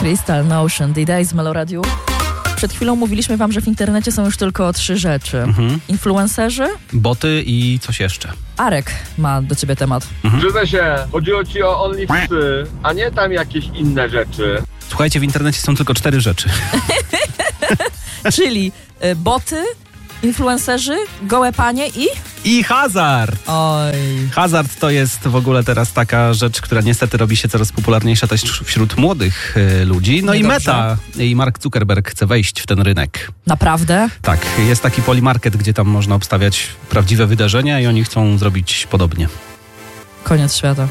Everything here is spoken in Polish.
Crystal Notion, D-Day z Meloradiu. Przed chwilą mówiliśmy wam, że w internecie są już tylko 3 rzeczy. Influencerzy, boty i coś jeszcze. Arek ma do ciebie temat. Przyznaj się, chodziło ci o OnlyFansy, a nie tam jakieś inne rzeczy. Słuchajcie, w internecie są tylko 4 rzeczy. Czyli boty, influencerzy, gołe panie I hazard! Oj. Hazard to jest w ogóle teraz taka rzecz, która niestety robi się coraz popularniejsza też wśród młodych ludzi. No Niedobrze. i Meta i Mark Zuckerberg chce wejść w ten rynek. Naprawdę? Tak, jest taki Polymarket, gdzie tam można obstawiać prawdziwe wydarzenia i oni chcą zrobić podobnie. Koniec świata.